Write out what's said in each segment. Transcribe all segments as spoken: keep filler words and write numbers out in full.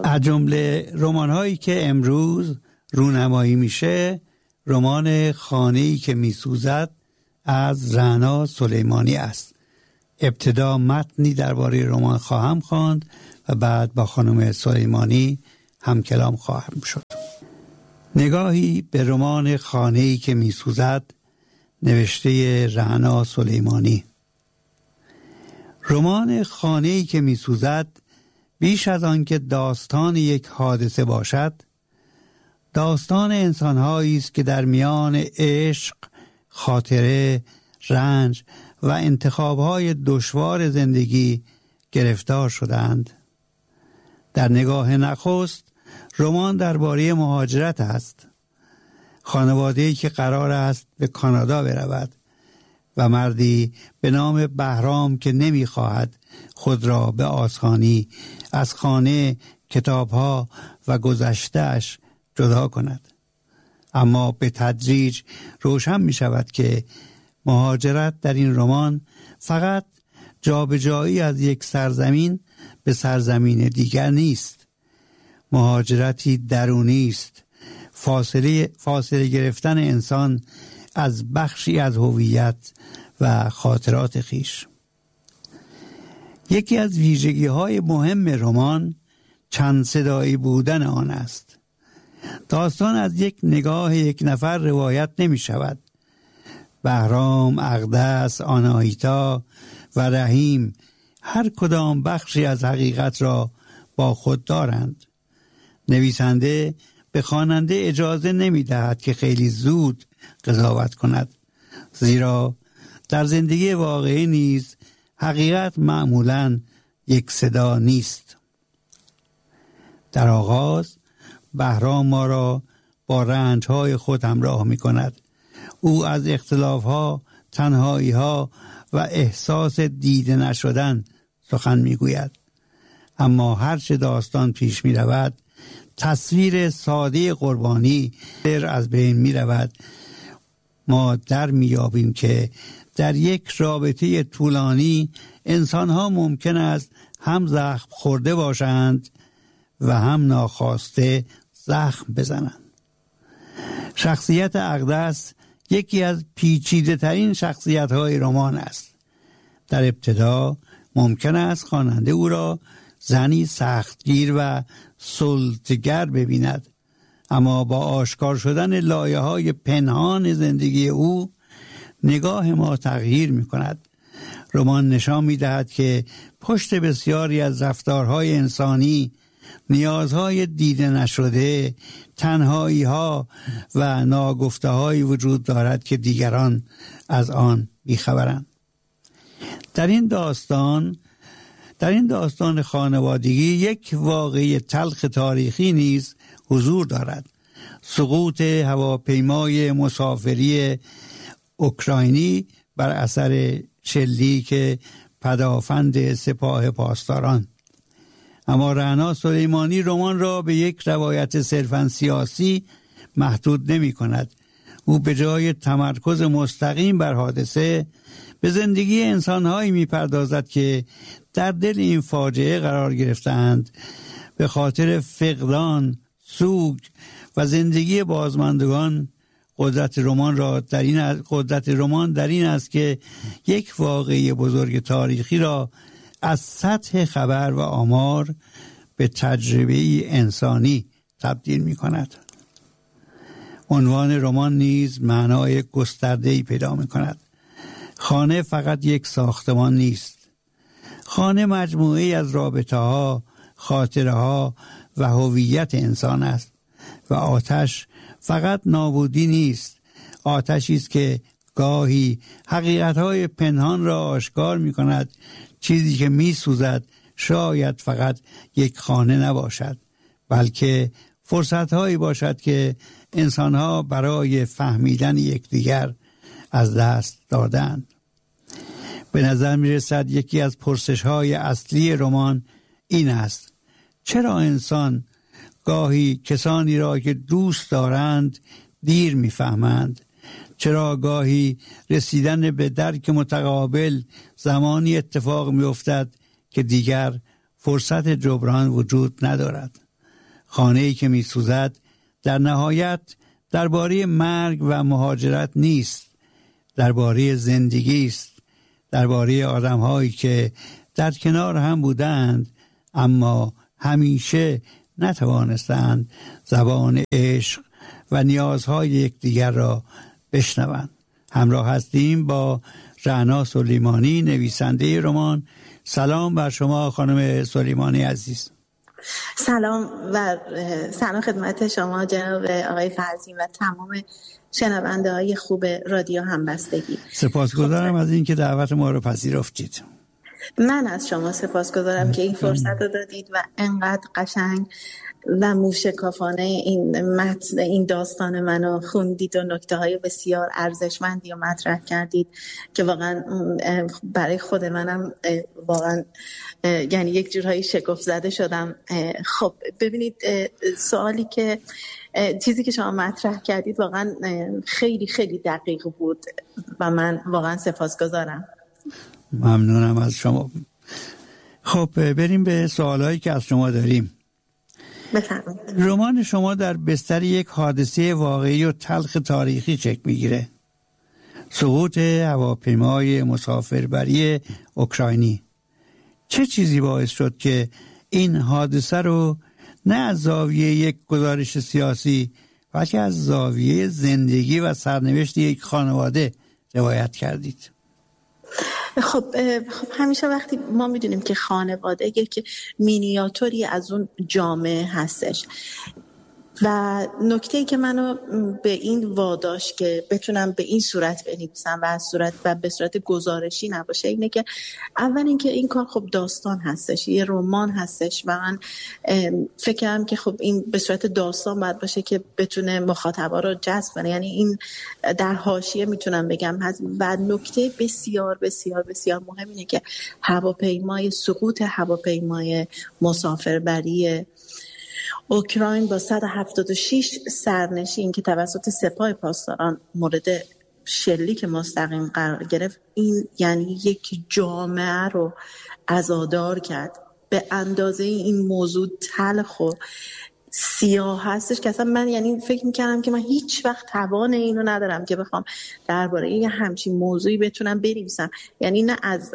از جمله رمان‌هایی که امروز رونمایی میشه رمان خانه‌ای که میسوزد از رعنا سلیمانی است. ابتدا متنی درباره رمان خواهم خواند و بعد با خانم سلیمانی هم کلام خواهم شد. نگاهی به رمان خانه‌ای که میسوزد نوشته رعنا سلیمانی. رمان خانه‌ای که میسوزد بیش از آن که داستان یک حادثه باشد، داستان انسان‌هایی است که در میان عشق، خاطره، رنج و انتخاب‌های دشوار زندگی گرفتار شدند. در نگاه نخست رمان درباره مهاجرت است. خانواده‌ای که قرار است به کانادا برود و مردی به نام بهرام که نمی‌خواهد خود را به آسانی از خانه، کتاب‌ها و گذشته‌اش جدا کند. اما به تدریج روشن می شود که مهاجرت در این رمان فقط جابجایی از یک سرزمین به سرزمین دیگر نیست. مهاجرتی درونی است، فاصله فاصله گرفتن انسان از بخشی از هویت و خاطرات خویش. یکی از ویژگی‌های مهم رمان چند صدایی بودن آن است. داستان از یک نگاه یک نفر روایت نمی شود. بهرام، اقدس، آناهیتا و رحیم هر کدام بخشی از حقیقت را با خود دارند. نویسنده به خواننده اجازه نمی دهد که خیلی زود قضاوت کند، زیرا در زندگی واقعی نیز حقیقت معمولاً یک صدا نیست. در آغاز بهرام ما را با رنج‌های خود همراه می کند. او از اختلاف‌ها، تنهایی‌ها و احساس دیده نشدن سخن می گوید. اما هرچه داستان پیش می رود، تصویر ساده قربانی از بین می رود. ما در می یابیم که در یک رابطه طولانی انسان‌ها ممکن است هم زخم خورده باشند و هم ناخواسته زخم بزنند. شخصیت اقدس یکی از پیچیده ترین شخصیت های رمان است. در ابتدا ممکن است خواننده او را زنی سختگیر و سلطه‌گر ببیند، اما با آشکار شدن لایه های پنهان زندگی او نگاه ما تغییر می کند. رمان نشان می دهد که پشت بسیاری از رفتارهای انسانی نیازهای دیده نشده، تنهایی‌ها و ناگفته‌هایی وجود دارد که دیگران از آن بیخبرند. در این داستان در این داستان خانوادگی یک واقعه تلخ تاریخی نیز حضور دارد. سقوط هواپیمای مسافری اوکراینی بر اثر شلیک پدافند سپاه پاسداران. اما رعنا سلیمانی رمان را به یک روایت صرفاً سیاسی محدود نمی کند. او به جای تمرکز مستقیم بر حادثه به زندگی انسان‌هایی می پردازد که در دل این فاجعه قرار گرفتند. به خاطر فقدان، سوگ و زندگی بازماندگان قدرت رمان را در این قدرت رمان در این است که یک واقعه بزرگ تاریخی را از سطح خبر و آمار به تجربه انسانی تبدیل می کند. عنوان رمان نیز معنای گسترده‌ای پیدا می کند. خانه فقط یک ساختمان نیست. خانه مجموعه‌ای از رابطه‌ها، خاطره‌ها و هویت انسان است. و آتش فقط نابودی نیست. آتشی است که گاهی حقیقت‌های پنهان را آشکار می کند. چیزی که می سوزد شاید فقط یک خانه نباشد، بلکه فرصت‌هایی باشد که انسان‌ها برای فهمیدن یکدیگر از دست دادند. به نظر می رسد یکی از پرسش‌های اصلی رمان این است: چرا انسان گاهی کسانی را که دوست دارند دیر می فهمند؟ چرا گاهی رسیدن به درک متقابل زمانی اتفاق می افتد که دیگر فرصت جبران وجود ندارد؟ خانه‌ای که می‌سوزد در نهایت درباره مرگ و مهاجرت نیست، درباره زندگی است، درباره آدم‌هایی که در کنار هم بودند اما همیشه نتوانستند زبان عشق و نیازهای یکدیگر را بشنوند. همراه هستیم با رعنا سلیمانی، نویسنده رمان. سلام بر شما خانم سلیمانی عزیز. سلام و سلام خدمت شما جناب آقای فرزین و تمام شنونده های خوب رادیو همبستگی. سپاسگزارم از اینکه دعوت ما رو پذیرفتید. من از شما سپاسگزارم که این فرصت رو دادید و انقدر قشنگ و موشکافانه این متن این داستان منو خوندید و نکته های بسیار ارزشمندی رو مطرح کردید که واقعا برای خود منم واقعا یعنی یک جورایی شگفت زده شدم. خب ببینید، سوالی که چیزی که شما مطرح کردید واقعا خیلی خیلی دقیق بود و من واقعا سپاسگزارم. ممنونم از شما. خب بریم به سوالایی که از شما داریم. بفرمایید. رمان شما در بستر یک حادثه واقعی و تلخ تاریخی شکل میگیره. سقوط هواپیمای مسافربری اوکراینی. چه چیزی باعث شد که این حادثه رو نه از زاویه یک گزارش سیاسی بلکه از زاویه زندگی و سرنوشت یک خانواده روایت کردید؟ خب خب همیشه وقتی ما میدونیم که خانواده یک مینیاتوری از اون جامعه هستش و نکته‌ای که منو به این واداشت که بتونم به این صورت بنویسم و از صورت و به صورت گزارشی نباشه اینه که اول اینکه این کار خب داستان هستش، یه رمان هستش و من فکر کردم که خب این به صورت داستان باید باشه که بتونه مخاطبا رو جذب کنه، یعنی این در حاشیه میتونم بگم هست. و نکته بسیار بسیار بسیار مهم اینه که هواپیمای سقوط هواپیمای مسافربری اوکراین با صد و هفتاد و شش سرنشین که توسط سپاه پاسداران مورد شلیک مستقیم قرار گرفت، این یعنی یک جامعه رو عزادار کرد. به اندازه این موضوع تلخ و سیاه هستش که اصلا من یعنی فکر میکردم که من هیچ وقت توان اینو ندارم که بخوام درباره یه همچین موضوعی بتونم بنویسم، یعنی نه از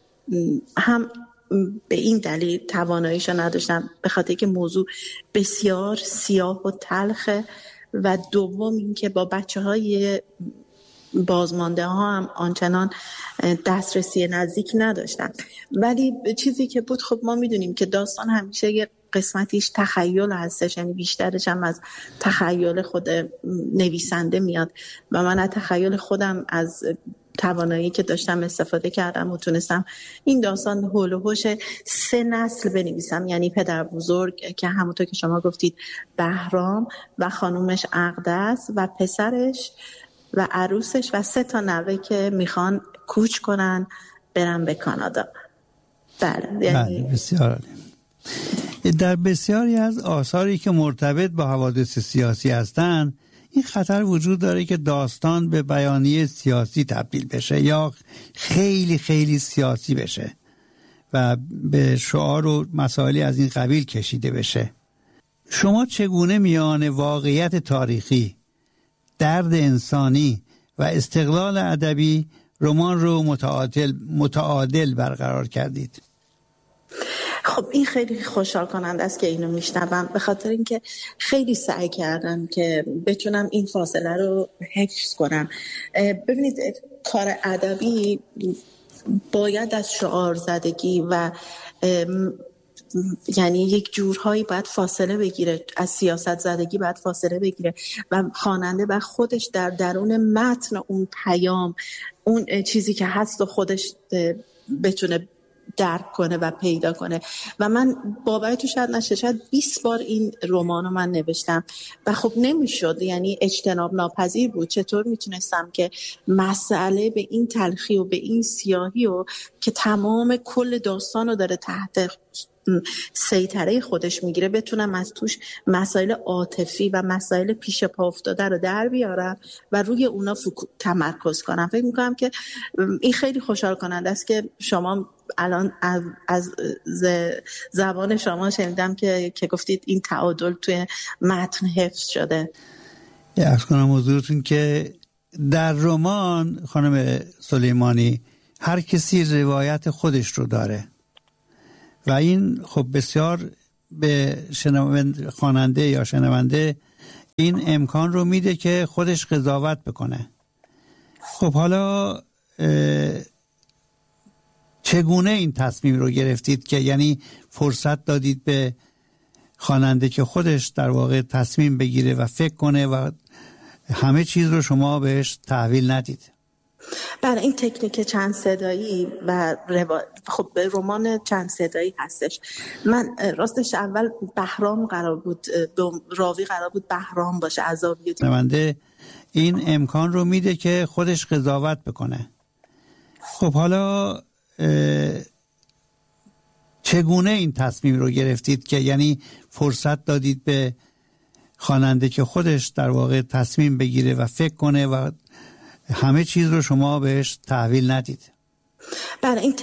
هم به این دلیل تواناییشو نداشتم به خاطر که موضوع بسیار سیاه و تلخه و دوم اینکه با بچه‌های بازمانده ها هم آنچنان دسترسی نزدیک نداشتم. ولی چیزی که بود، خب ما میدونیم که داستان همیشه یه قسمتیش تخیل هستش، یعنی بیشترش هم از تخیل خود نویسنده میاد و من از تخیل خودم از توانایی که داشتم استفاده کردم و تونستم این داستان هول و هوش سه نسل بنویسم، یعنی پدر بزرگ که همونطور که شما گفتید بهرام و خانومش اقدس و پسرش و عروسش و سه تا نوه که میخوان کوچ کنن برن به کانادا. بله یعنی بسیار. در بسیاری از آثاری که مرتبط با حوادث سیاسی هستند این خطر وجود داره که داستان به بیانیه سیاسی تبدیل بشه یا خیلی خیلی سیاسی بشه و به شعار و مسائلی از این قبیل کشیده بشه. شما چگونه میان واقعیت تاریخی، درد انسانی و استقلال ادبی رمان رو متعادل متعادل برقرار کردید؟ خب این خیلی خوشحال کننده است که اینو میشنوم، به خاطر اینکه خیلی سعی کردم که بتونم این فاصله رو حفظ کنم. ببینید کار ادبی باید از شعار زدگی و یعنی یک جورهایی باید فاصله بگیره، از سیاست زدگی باید فاصله بگیره و خواننده و خودش در درون متن اون پیام، اون چیزی که هست و خودش بتونه درک کنه و پیدا کنه. و من باور تو شاید نشه شاید بیست بار این رمانو من نوشتم و خب نمیشد، یعنی اجتناب ناپذیر بود. چطور میتونستم که مسئله به این تلخی و به این سیاهی و که تمام کل داستانو داره تحت سیطره خودش میگیره بتونم از توش مسائل عاطفی و مسائل پیش پا افتاده رو در بیارم و روی اونا فکو... تمرکز کنم. فکر میکنم که این خیلی خوشحال کننده است که شما الان از, از زبان شما شنیدم که که گفتید این تعادل توی متن حفظ شده. عرض کنم حضورتون که در رمان خانم سلیمانی هر کسی روایت خودش رو داره و این خب بسیار به شنونده خواننده یا شنونده این امکان رو میده که خودش قضاوت بکنه. خب حالا چگونه این تصمیم رو گرفتید که یعنی فرصت دادید به خواننده که خودش در واقع تصمیم بگیره و فکر کنه و همه چیز رو شما بهش تحویل ندید؟ بله، این تکنیک چند صدایی و روا... خب رمان چند صدایی هستش. من راستش اول بهرام قرار بود راوی قرار بود بهرام باشه عذابی. نمنده این امکان رو میده که خودش قضاوت بکنه. خب حالا چگونه این تصمیم رو گرفتید که یعنی فرصت دادید به خواننده که خودش در واقع تصمیم بگیره و فکر کنه و همه چیز رو شما بهش تحویل ندید؟ بله، این